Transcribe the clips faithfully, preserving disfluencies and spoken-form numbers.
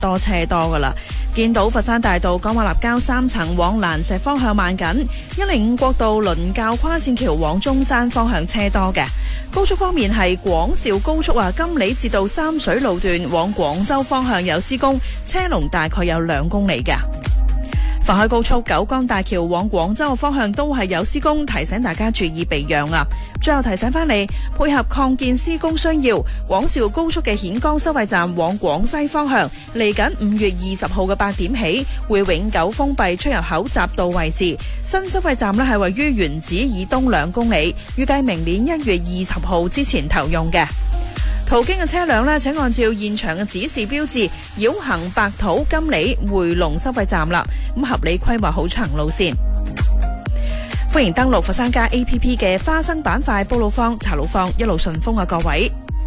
多車多噶啦。見到佛山大道江華立交三層往蘭石方向慢緊，一零五國道倫教跨線橋往中山方向車多嘅。高速方面係廣肇高速啊，金里至到三水路段往廣州方向有施工，車龍大概有兩公里嘅。佛海高速九江大橋往廣州嘅方向都係有施工，提醒大家注意避讓啊！最後提醒翻你，配合擴建施工需要，廣肇高速嘅顯江收費站往廣西方向，嚟緊五月二十號嘅八點起，會永久封閉出入口匝道位置。新收費站呢係位於原址以東兩公里，預計明年一月二十號之前投用嘅。途經嘅車輛呢，請按照現場嘅指示標誌繞行白土金里回龍收費站啦，咁合理規劃好長路線。歡迎登錄佛山家 A P P 嘅花生板塊報路況、查路況，一路順風啊各位！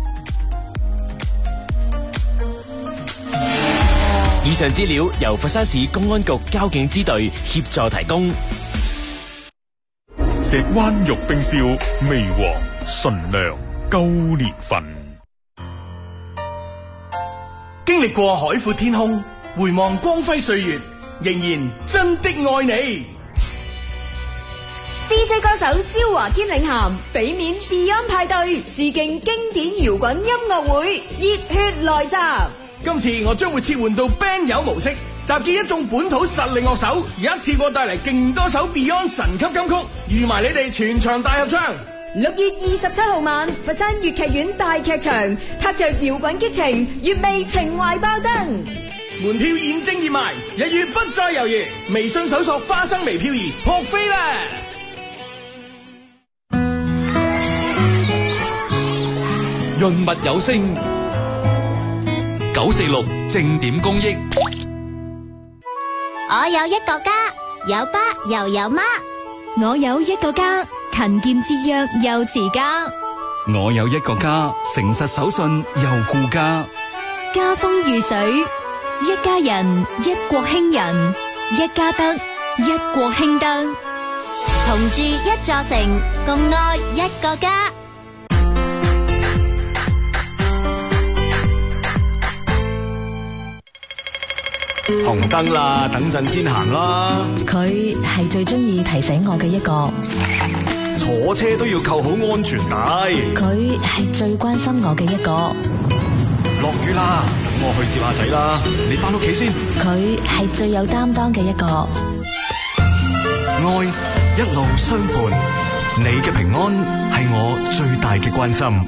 以上資料由佛山市公安局交警支隊協助提供。 石灣玉冰燒，微黃純良高年份。 經歷過海闊天空，回望光輝歲月，仍然真的愛你。 D J 歌手蕭華堅領銜，俾面 Beyond 派對，致敬經典搖滾音樂會，熱血來襲。 今次我將會切換到 band 友模式，集結一眾本土實力樂手，一次過帶嚟勁多首 Beyond 神級金曲，預埋你哋全場大合唱。 六月二十七號晚，佛山粵劇院大劇場，踏着搖滾激情，粵味情懷爆燈。 門票現正熱賣，一月不再猶豫，微信搜索花生微漂移撲飛啦！ 潤物有聲，九四六正點公益。 我有一個家，有爸又有媽。 我有一個家，勤儉節約又持家。 我有一個家，誠實守信又顧家。 家風如水，一家人一國興仁，一家得一國興德。 同住一座城，共愛一個家。 紅燈啦，等陣先行啦。 佢係最中意提醒我嘅一個。 坐車都要扣好安全帶。 佢係最關心我嘅一個。 落雨啦，等我去接下仔啦，你返屋企先。 佢係最有擔當嘅一個。 愛一路相伴，你嘅平安係我最大嘅關心。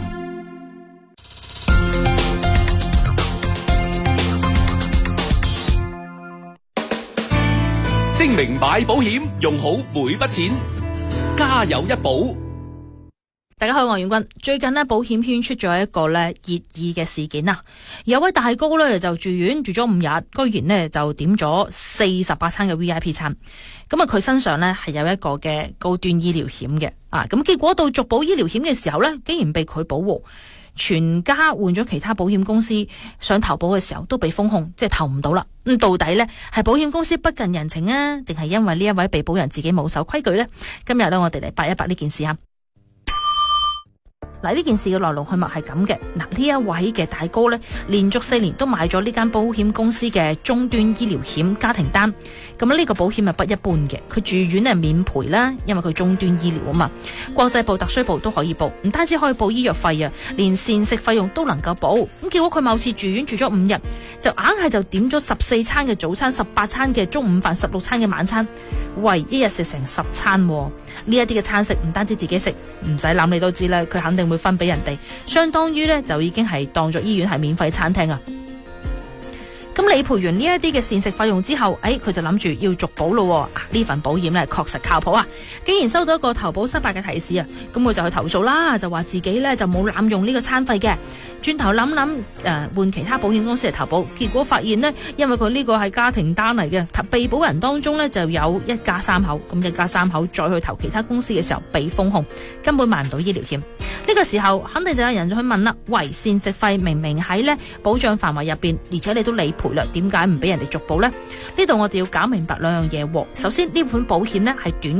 精明買保險，用好每筆錢，家有一保。 大家好，我係阮君。最近呢，保險圈出咗一個咧熱議嘅事件啊！有位大哥咧就住院住咗五日，居然呢就點咗四十八餐嘅 V I P 餐。咁啊，佢身上呢係有一個嘅高端醫療險嘅啊！咁結果到續保醫療險嘅時候呢，竟然被拒保喎。全家換咗其他保險公司想投保嘅時候都被封控，即係投唔到啦。咁到底呢係保險公司不近人情啊，定係因為呢一位被保人自己冇守規矩呢？今日呢，我哋嚟八一八呢件事啊！嗱，呢件事嘅來龍去脈係咁嘅。嗱，呢一位嘅大哥呢，連續四年都買咗呢間保險公司嘅終端醫療險家庭單。咁呢個保險係不一般嘅，佢住院係免賠啦，因為佢終端醫療啊嘛。國際部、特需部都可以報，唔單止可以報醫藥費啊，連膳食費用都能夠報。咁結果佢某次住院住咗五日，就硬係就點咗十四餐嘅早餐、十八餐嘅中午飯、十六餐嘅晚餐，喂，一日食成十餐。呢一啲嘅餐食唔單止自己食，唔使諗你都知啦，佢肯定會分俾人哋，相當於呢就已經係當咗醫院係免費餐廳啊！咁理賠完呢一啲嘅膳食費用之後，誒佢就諗住要續保咯。啊，呢份保險咧確實靠譜啊！竟然收到一個投保失敗嘅提示啊！咁佢就去投訴啦，就話自己咧就冇濫用呢個餐費嘅。轉頭諗諗誒換其他保險公司嚟投保，結果發現呢，因為佢呢個係家庭單嚟嘅，被保人當中呢就有一家三口，咁一家三口再去投其他公司嘅時候被封控，根本買唔到醫療險。呢個時候肯定就有人去問啦，喂，膳食費明明喺呢保障範圍入邊，而且你都理賠啦，點解唔俾人哋續保呢？呢度我哋要搞明白兩樣嘢。首先呢款保險呢係短期醫療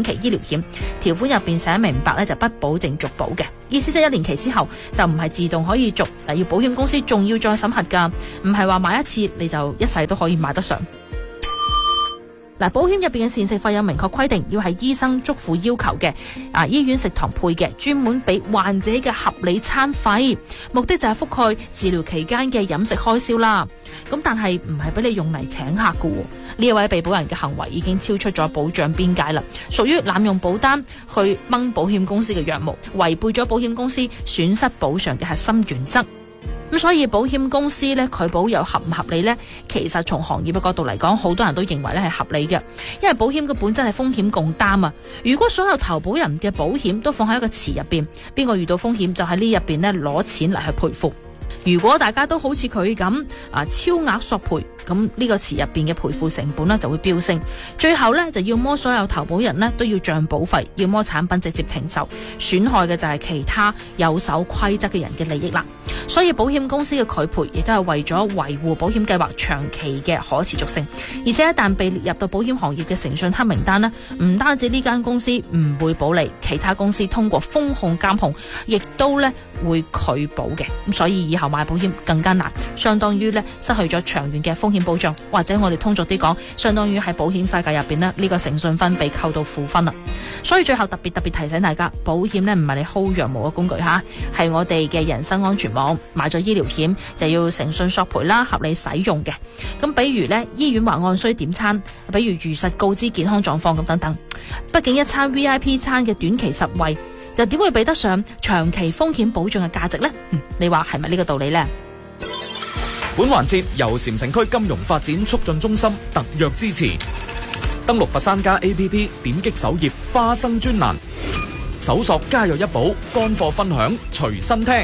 險，條款入邊寫明白咧就不保證續保嘅，意思即係一年期之後就唔係自動可以續，要保險公司仲要再審核噶，唔係話買一次你就一世都可以買得上。嗱，保險入邊嘅膳食費有明確規定，要係醫生囑咐要求嘅，啊醫院食堂配嘅，專門俾患者嘅合理餐費，目的就係覆蓋治療期間嘅飲食開銷啦。咁但係唔係俾你用嚟請客嘅，呢一位被保人嘅行為已經超出咗保障邊界啦，屬於濫用保單去掹保險公司嘅藥毛，違背咗保險公司損失補償嘅核心原則。咁所以保險公司咧拒保又合唔合理呢？其實從行業嘅角度嚟講，好多人都認為咧係合理嘅，因為保險嘅本質係風險共擔啊。如果所有投保人嘅保險都放喺一個池入邊，邊個遇到風險就喺呢入邊咧攞錢嚟去賠付。如果大家都好似佢咁啊超額索賠，咁呢個池入邊嘅賠付成本呢就會飆升，最後呢，就要麼所有投保人呢都要漲保費，要麼產品直接停售，損害嘅就係其他有守規則嘅人嘅利益啦。所以保險公司嘅拒賠亦都係為咗維護保險計劃長期嘅可持續性，而且一旦被列入到保險行業嘅誠信黑名單呢，唔單止呢間公司唔會保利，其他公司通過風控監控亦都呢會拒保嘅。咁所以以後買保險更加難，相當於呢失去咗長遠嘅風險保障，或者我哋通俗啲講，相當於喺保險世界入邊呢，呢個誠信分被扣到負分啦。所以最後特別特別提醒大家，保險呢唔係你薅羊毛嘅工具吓，係我哋嘅人身安全網。買咗醫療險就要誠信索賠啦，合理使用嘅。咁比如呢，醫院還按需點餐，比如如實告知健康狀況咁等等。畢竟一餐 V I P 餐嘅短期實惠，就點會比得上長期風險保障嘅價值呢？嗯，你話係咪呢個道理呢？ 本環節由禪城區金融發展促進中心特約支持。登錄佛山家 A P P， 點擊首頁花生專欄，搜索家有一寶，乾貨分享隨身聽。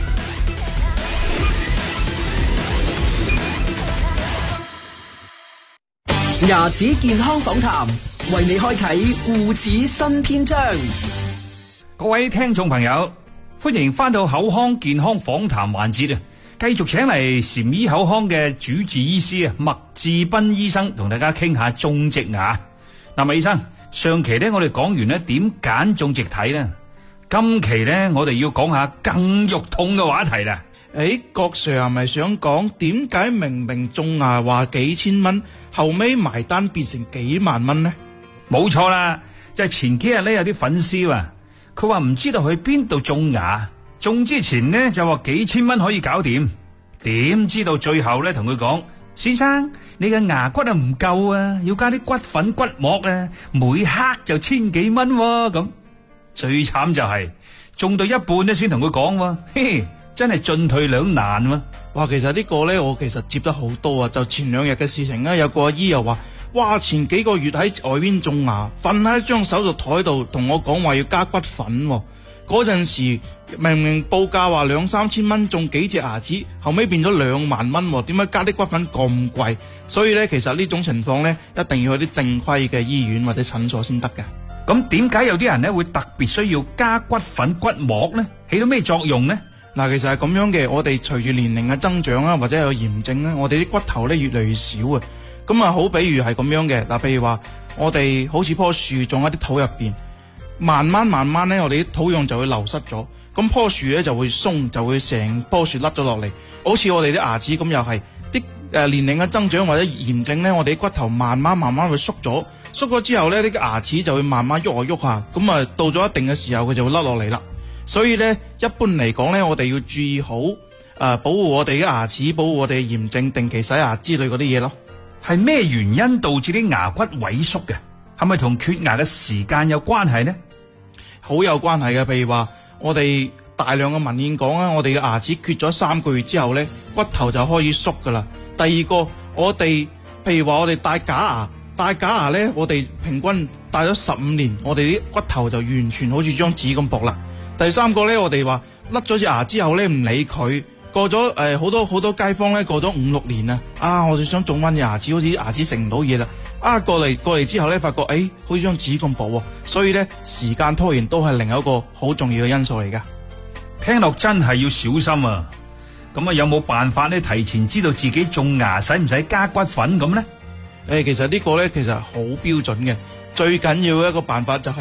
牙齒健康訪談，為你開啟護齒新篇章。 各位聽眾朋友，歡迎翻到口腔健康訪談環節啊！繼續請嚟禪醫口腔嘅主治醫師啊，麥志斌醫生同大家傾下種植牙。嗱，麥醫生，上期咧我哋講完咧點揀種植體咧，今期咧我哋要講下更肉痛嘅話題啦。 誒，郭 Sir 係咪想講點解明明種牙話幾千蚊，後尾埋單變成幾萬蚊呢？ 冇錯啦，就係前幾日咧有啲粉絲話，佢話唔知道去邊度種牙，種之前呢就話幾千蚊可以搞掂，點知道最後咧同佢講，先生你嘅牙骨啊唔夠啊，要加啲骨粉骨膜啊，每克就千幾蚊喎。咁最慘就係、是、種到一半咧先同佢講喎，嘿嘿。真係進退兩難喎！ 哇，其實呢個呢，我其實接得好多啊！就前兩日嘅事情呢，有個阿姨又話，哇，前幾個月喺外邊種牙，瞓喺張手術台度，同我講話要加骨粉喎。嗰陣時明明報價話兩三千蚊種幾隻牙齒，後尾變咗兩萬蚊喎，點解加啲骨粉咁貴？所以呢，其實呢種情況呢，一定要去啲正規嘅醫院或者診所先得嘅。 咁點解有啲人呢會特別需要加骨粉骨膜呢？起到咩作用呢？ 嗱，其實係咁樣嘅，我哋隨住年齡嘅增長啊，或者有炎症咧，我哋啲骨頭咧越嚟越少啊。咁啊，好比如係咁樣嘅，嗱，譬如話我哋好似棵樹種喺啲土入邊，慢慢慢慢咧，我哋啲土壤就會流失咗，咁棵樹咧就會鬆，就會成棵樹甩咗落嚟。好似我哋啲牙齒咁，又係啲誒年齡嘅增長或者炎症咧，我哋啲骨頭慢慢慢慢會縮咗，縮咗之後咧，啲牙齒就會慢慢喐下喐下，咁啊到咗一定嘅時候，佢就會甩落嚟啦。所以咧，一般嚟講咧，我哋要注意好誒、呃，保護我哋嘅牙齒，保護我哋嘅炎症，定期洗牙之類嗰啲嘢咯。 係咩原因導致啲牙骨萎縮嘅？係咪同缺牙嘅時間有關係呢？ 好有關係嘅。譬如話，我哋大量嘅文獻講啊，我哋嘅牙齒缺咗三個月之後咧，骨頭就開始縮噶啦。第二個，我哋譬如話我哋戴假牙，戴假牙咧，我哋平均戴咗十五年，我哋啲骨頭就完全好似張紙咁薄啦。第三個咧，我哋話甩咗隻牙之後咧，唔理佢，過咗誒好多好多街坊咧，過咗五六年啦，啊，我就想種翻隻牙齒，好似牙齒食唔到嘢啦，啊，過嚟過嚟之後咧，發覺誒、哎，好似張紙咁薄喎，所以咧時間拖延都係另一個好重要嘅因素嚟噶。 聽落真係要小心啊！咁啊，有冇辦法咧提前知道自己種牙使唔使加骨粉咁咧？ 誒，其實呢個咧其實好標準嘅，最緊要嘅一個辦法就係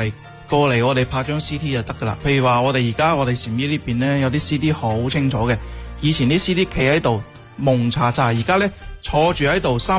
過嚟我哋拍張 C T 就得噶啦。譬如話我哋而家我哋禪醫呢邊呢，有啲 C D 好清楚嘅，以前啲 C D 企喺度蒙查查，而家呢坐住喺度三